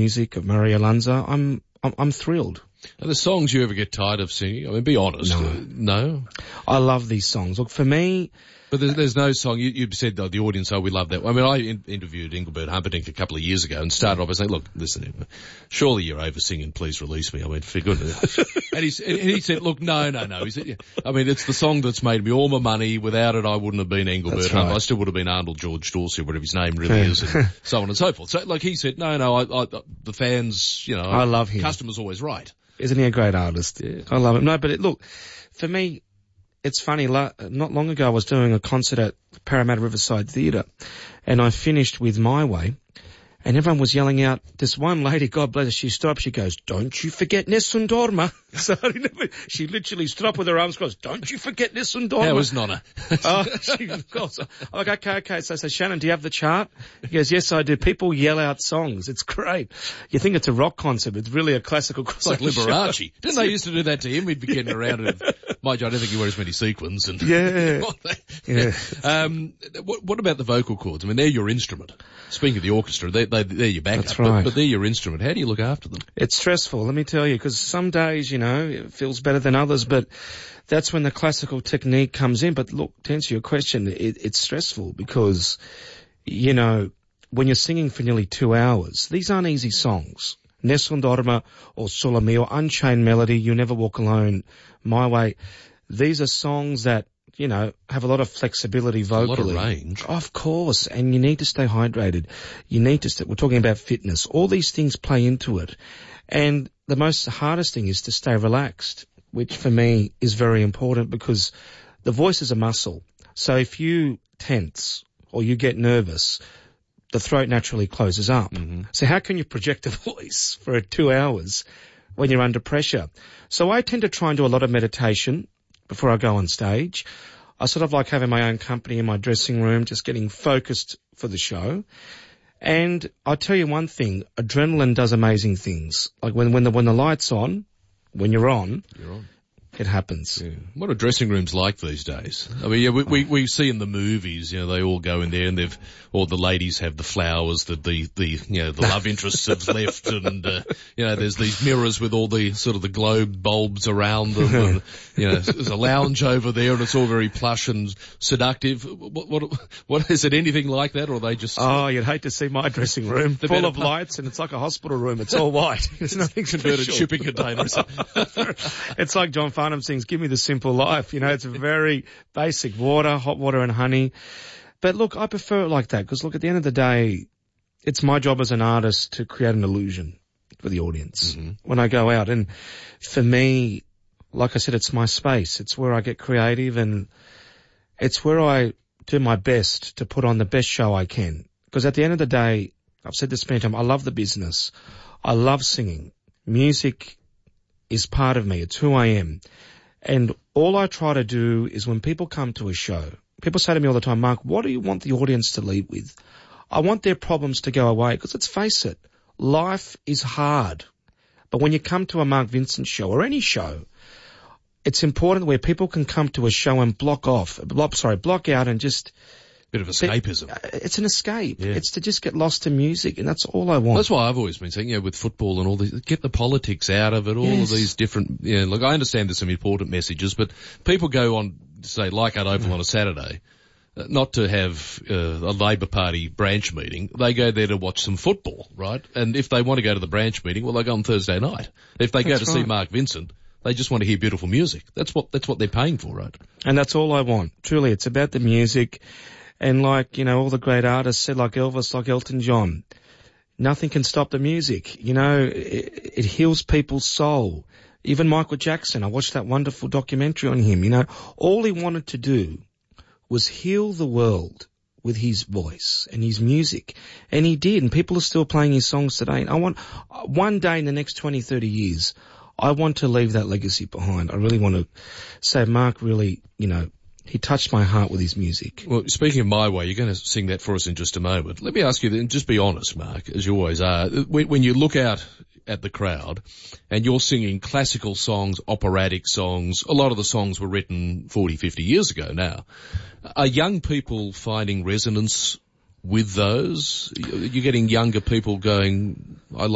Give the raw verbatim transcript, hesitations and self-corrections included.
music of Mario Lanza, I'm, I'm, I'm thrilled. Are there songs you ever get tired of singing? I mean, be honest. No. Uh, no? I love these songs. Look, for me... But there's, there's no song, you, you said uh, the audience, oh, we love that. I mean, I in, interviewed Engelbert Humperdinck a couple of years ago and started off by saying, look, listen, surely you're over singing, please release me. I mean, for goodness. and, he, and he said, look, no, no, no. He said, yeah. I mean, it's the song that's made me all my money. Without it, I wouldn't have been Engelbert That's Humperdinck. right. I still would have been Arnold George Dorsey, whatever his name really is, and so on and so forth. So, like he said, no, no, I, I, the fans, you know. I love him. Customer's always right. Isn't he a great artist? Yeah. I love him. No, but it, look, for me, it's funny. La- not long ago, I was doing a concert at Parramatta Riverside Theatre, and I finished with My Way, and everyone was yelling out. This one lady, God bless her, she stood up. She goes, "Don't you forget Nessun Dorma." So I never, she literally stood up with her arms crossed. "Don't you forget Nessun Dorma." That was Nonna. Oh, she, of course. I'm like, okay, okay. So I say, Shannon, do you have the chart? He goes, yes, I do. People yell out songs. It's great. You think it's a rock concert, but it's really a classical concert. It's like Liberace. Didn't they used to do that to him? He'd be getting around and, mind you, I don't think he wore as many sequins. And Yeah. Yeah. Um, what, what about the vocal cords? I mean, they're your instrument. Speaking of the orchestra, they, they, they're your backup. That's right. But, but they're your instrument. How do you look after them? It's stressful, let me tell you, because some days, you know, it feels better than others, but that's when the classical technique comes in. But look, to answer your question, it, it's stressful because, you know, when you're singing for nearly two hours, these aren't easy songs. Nessun Dorma or Sole Mio, Unchained Melody, You Never Walk Alone, My Way. These are songs that, you know, have a lot of flexibility vocally. A lot of range. Of course, and you need to stay hydrated. You need to stay, we're talking about fitness. All these things play into it. And the most hardest thing is to stay relaxed, which for me is very important because the voice is a muscle. So if you tense or you get nervous, the throat naturally closes up. Mm-hmm. So how can you project a voice for two hours when you're under pressure? So I tend to try and do a lot of meditation before I go on stage. I sort of like having my own company in my dressing room, just getting focused for the show. And I'll tell you one thing, adrenaline does amazing things. Like when, when the, when the light's on, when you're on, You're on. it happens. Yeah. What are dressing rooms like these days? I mean, yeah, we, we, we see in the movies, you know, they all go in there and they've, all the ladies have the flowers that the, the, you know, the love interests have left and, uh, you know, there's these mirrors with all the sort of the globe bulbs around them and, you know, there's a lounge over there and it's all very plush and seductive. What, what, what, is it anything like that or are they just? Oh, you'd hate to see my dressing room full of lights and it's like a hospital room. It's all white. There's nothing converted special. shipping containers. It's like John Farnham sings, "Give me the simple life." You know, it's very basic water, hot water and honey. But look, I prefer it like that because look, at the end of the day, it's my job as an artist to create an illusion for the audience mm-hmm. when I go out. And for me, like I said, it's my space. It's where I get creative and it's where I do my best to put on the best show I can. Because at the end of the day, I've said this many times, I love the business. I love singing. Music is part of me. It's who I am. And all I try to do is when people come to a show, people say to me all the time, "Mark, what do you want the audience to leave with?" I want their problems to go away because let's face it, life is hard. But when you come to a Mark Vincent show or any show, it's important where people can come to a show and block off, block, sorry, block out and just... Bit of escapism. It's an escape. Yeah. It's to just get lost to music, and that's all I want. That's why I've always been saying, you know, with football and all these, get the politics out of it, all yes. of these different, you know, look, I understand there's some important messages, but people go on, say, Leichhardt Oval on a Saturday, uh, not to have uh, a Labor Party branch meeting. They go there to watch some football, right? And if they want to go to the branch meeting, well, they go on Thursday night. If they that's go to right. see Mark Vincent, they just want to hear beautiful music. That's what, that's what they're paying for, right? And that's all I want. Truly, it's about the music. And like, you know, all the great artists said, like Elvis, like Elton John, nothing can stop the music. You know, it, it heals people's soul. Even Michael Jackson, I watched that wonderful documentary on him. You know, all he wanted to do was heal the world with his voice and his music. And he did, and people are still playing his songs today. And I want, one day in the next twenty, thirty years, I want to leave that legacy behind. I really want to say, Mark really, you know, he touched my heart with his music. Well, speaking of My Way, you're going to sing that for us in just a moment. Let me ask you then, just be honest, Mark, as you always are. When, when you look out at the crowd and you're singing classical songs, operatic songs, a lot of the songs were written forty, fifty years ago now. Are young people finding resonance with those? You're getting younger people going, I